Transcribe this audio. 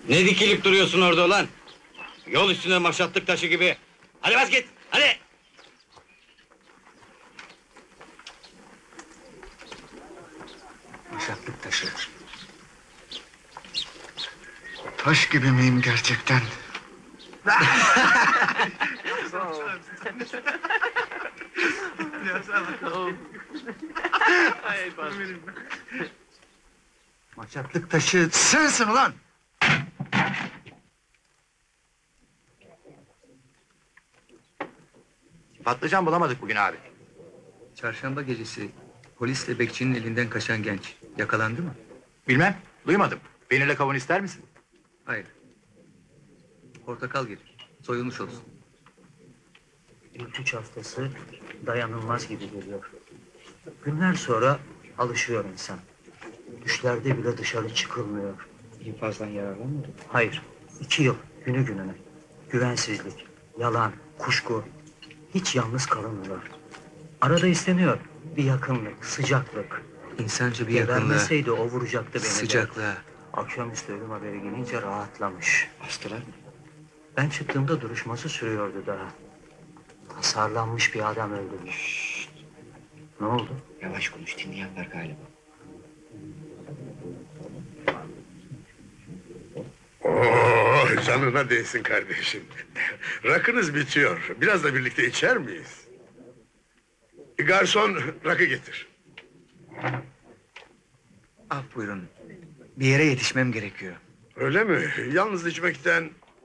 Ne dikilip duruyorsun orada ulan? Yol üstünde maşatlık taşı gibi. Hadi bas git, hadi! Maşatlık taşı. Taş gibi miyim gerçekten? Maşatlık taşı sensin ulan! Patlıcan bulamadık bugün abi. Çarşamba gecesi polisle bekçinin elinden kaçan genç yakalandı mı? Bilmem, duymadım. Peynirle kavun ister misin? Hayır. Portakal getir. Soyulmuş olsun. İlk 3 haftası dayanılmaz gibi geliyor. Günler sonra alışıyor insan. Düşlerde bile dışarı çıkılmıyor. İnfazdan yararlanmadın. Hayır, 2 yıl günü gününe. Güvensizlik, yalan, kuşku. Hiç yalnız kalamıyor. Arada isteniyor bir yakınlık, sıcaklık. İnsanca bir yakınlığa, Vermeseydi o vuracaktı beni de. sıcaklığa. Akşamüstü ölüm haberi gelince rahatlamış. Hastalar mı? Ben çıktığımda duruşması sürüyordu daha. Tasarlanmış bir adam öldürmüş. Ne oldu? Yavaş konuş, dinleyen var galiba. Oo, canına değsin kardeşim. Rakınız bitiyor. Biraz da birlikte içer miyiz? Garson, rakı getir. Af buyurun. Bir yere yetişmem gerekiyor. Öyle mi? Yalnız içmekten